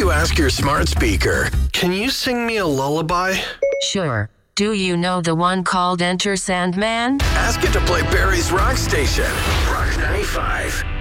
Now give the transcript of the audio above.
you ask your smart speaker, can you sing me a lullaby? Sure. Do you know the one called Enter Sandman? Ask it to play Barry's Rock Station. Rock 95.